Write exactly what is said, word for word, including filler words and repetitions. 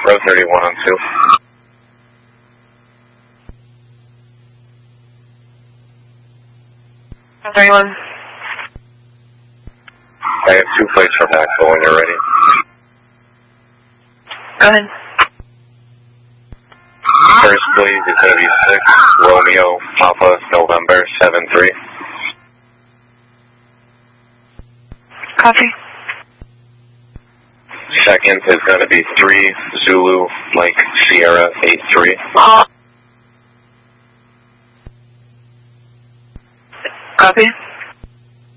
Row thirty-one on two. Row thirty-one. I have two plates for Maxwell when you're ready. Go ahead. First please is going to be six Romeo Papa November seven three. Copy. Second is going to be three Zulu Mike Sierra eight three. Copy.